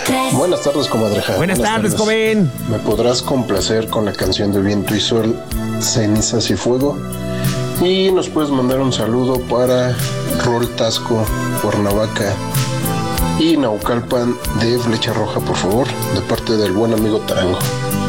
Buenas tardes, comadreja. Buenas tardes, joven. ¿Me podrás complacer con la canción de Viento y Sol, Cenizas y Fuego? Y nos puedes mandar un saludo para Rol Tasco, Cuernavaca y Naucalpan de Flecha Roja, por favor, de parte del buen amigo Tarango.